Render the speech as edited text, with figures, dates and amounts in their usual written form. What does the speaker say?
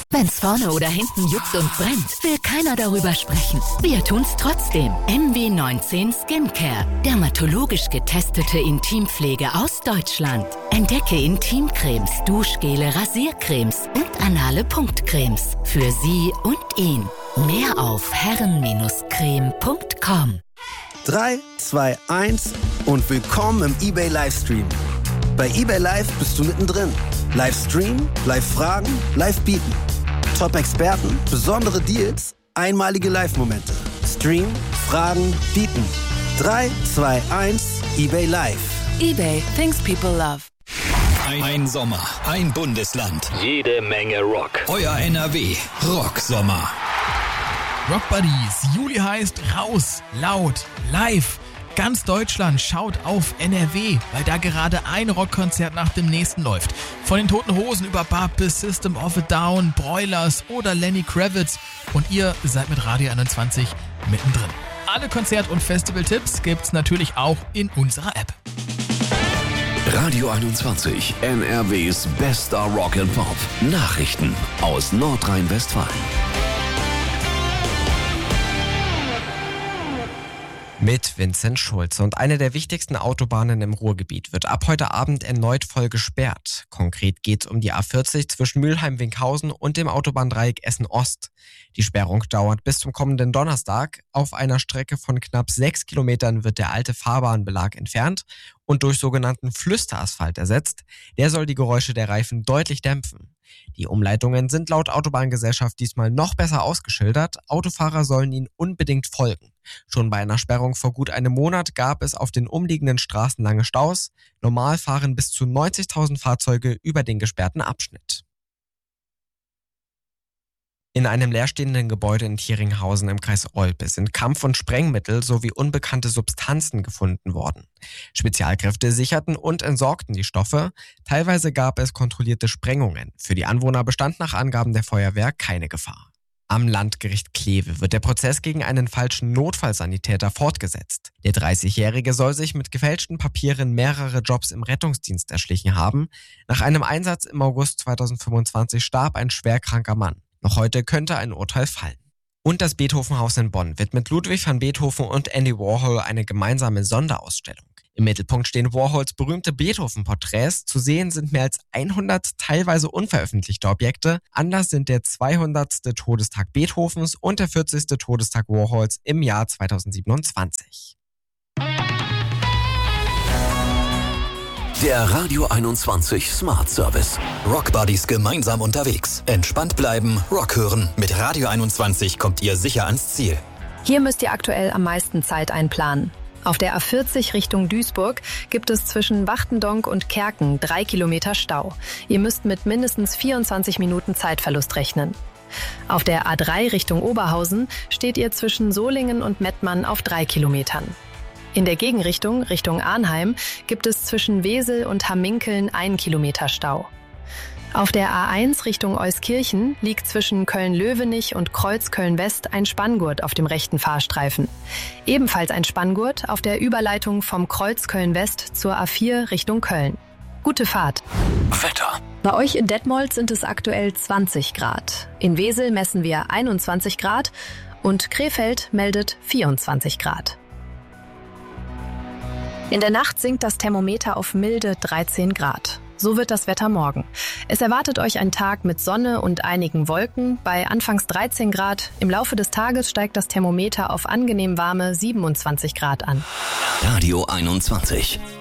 Wenn's vorne oder hinten juckt und brennt, will keiner darüber sprechen. Wir tun's trotzdem. MW19 Skincare. Dermatologisch getestete Intimpflege aus Deutschland. Entdecke Intimcremes, Duschgele, Rasiercremes und anale Punktcremes. Für Sie und ihn. Mehr auf herren-creme.com. 3, 2, 1 und willkommen im eBay Livestream. Bei eBay Live bist du mittendrin. Livestream, Live-Fragen, Live-Bieten. Top-Experten, besondere Deals, einmalige Live-Momente. Stream, Fragen, Bieten. 3, 2, 1, eBay Live. eBay, things people love. Ein Sommer, ein Bundesland. Jede Menge Rock. Euer NRW Rocksommer. Rock Buddies, Juli heißt raus, laut, live. Ganz Deutschland schaut auf NRW, weil da gerade ein Rockkonzert nach dem nächsten läuft. Von den Toten Hosen über Bab bis System of a Down, Broilers oder Lenny Kravitz. Und ihr seid mit Radio 21 mittendrin. Alle Konzert- und Festival-Tipps gibt's natürlich auch in unserer App. Radio 21, NRWs bester Rock and Pop. Nachrichten aus Nordrhein-Westfalen. Mit Vincent Schulze. Und eine der wichtigsten Autobahnen im Ruhrgebiet wird ab heute Abend erneut voll gesperrt. Konkret geht es um die A40 zwischen Mülheim-Winkhausen und dem Autobahndreieck Essen-Ost. Die Sperrung dauert bis zum kommenden Donnerstag. Auf einer Strecke von knapp 6 Kilometern wird der alte Fahrbahnbelag entfernt und durch sogenannten Flüsterasphalt ersetzt. Der soll die Geräusche der Reifen deutlich dämpfen. Die Umleitungen sind laut Autobahngesellschaft diesmal noch besser ausgeschildert. Autofahrer sollen ihnen unbedingt folgen. Schon bei einer Sperrung vor gut einem Monat gab es auf den umliegenden Straßen lange Staus. Normal fahren bis zu 90.000 Fahrzeuge über den gesperrten Abschnitt. In einem leerstehenden Gebäude in Thieringhausen im Kreis Olpe sind Kampf- und Sprengmittel sowie unbekannte Substanzen gefunden worden. Spezialkräfte sicherten und entsorgten die Stoffe. Teilweise gab es kontrollierte Sprengungen. Für die Anwohner bestand nach Angaben der Feuerwehr keine Gefahr. Am Landgericht Kleve wird der Prozess gegen einen falschen Notfallsanitäter fortgesetzt. Der 30-Jährige soll sich mit gefälschten Papieren mehrere Jobs im Rettungsdienst erschlichen haben. Nach einem Einsatz im August 2025 starb ein schwerkranker Mann. Noch heute könnte ein Urteil fallen. Und das Beethoven-Haus in Bonn wird mit Ludwig van Beethoven und Andy Warhol eine gemeinsame Sonderausstellung. Im Mittelpunkt stehen Warhols berühmte Beethoven-Porträts. Zu sehen sind mehr als 100 teilweise unveröffentlichte Objekte. Anlass sind der 200. Todestag Beethovens und der 40. Todestag Warhols im Jahr 2027. Der Radio 21 Smart Service. Rock Buddies gemeinsam unterwegs. Entspannt bleiben, Rock hören. Mit Radio 21 kommt ihr sicher ans Ziel. Hier müsst ihr aktuell am meisten Zeit einplanen. Auf der A40 Richtung Duisburg gibt es zwischen Wachtendonk und Kerken 3 Kilometer Stau. Ihr müsst mit mindestens 24 Minuten Zeitverlust rechnen. Auf der A3 Richtung Oberhausen steht ihr zwischen Solingen und Mettmann auf 3 Kilometern. In der Gegenrichtung, Richtung Arnheim, gibt es zwischen Wesel und Hamminkeln 1 Kilometer Stau. Auf der A1 Richtung Euskirchen liegt zwischen Köln-Löwenich und Kreuz-Köln-West ein Spanngurt auf dem rechten Fahrstreifen. Ebenfalls ein Spanngurt auf der Überleitung vom Kreuz Köln-West zur A4 Richtung Köln. Gute Fahrt. Wetter. Bei euch in Detmold sind es aktuell 20 Grad. In Wesel messen wir 21 Grad und Krefeld meldet 24 Grad. In der Nacht sinkt das Thermometer auf milde 13 Grad. So wird das Wetter morgen. Es erwartet euch ein Tag mit Sonne und einigen Wolken bei anfangs 13 Grad. Im Laufe des Tages steigt das Thermometer auf angenehm warme 27 Grad an. Radio 21.